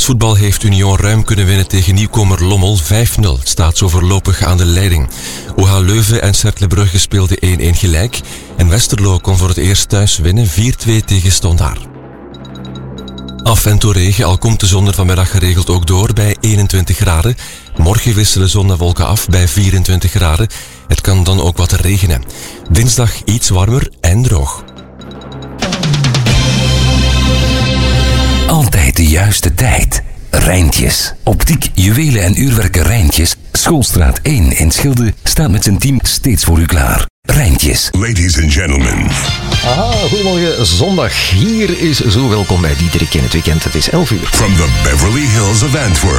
voetbal heeft Union ruim kunnen winnen tegen nieuwkomer Lommel 5-0. Het staat zo voorlopig aan de leiding. OH Leuven en Cercle Brugge speelden 1-1 gelijk. En Westerlo kon voor het eerst thuis winnen 4-2 tegen Standaard. Af en toe regen, al komt de zon er vanmiddag geregeld ook door bij 21 graden. Morgen wisselen zon en wolken af bij 24 graden. Het kan dan ook wat regenen. Dinsdag iets warmer en droog. Altijd de juiste tijd. Rijntjes. Optiek, juwelen en uurwerken Rijntjes. Schoolstraat 1 in Schilde staat met zijn team steeds voor u klaar. Rijntjes. Ladies and gentlemen. Aha, goedemorgen zondag. Hier is Zo Welkom bij Diederik in het weekend. Het is 11 uur. From the Beverly Hills of Antwerp.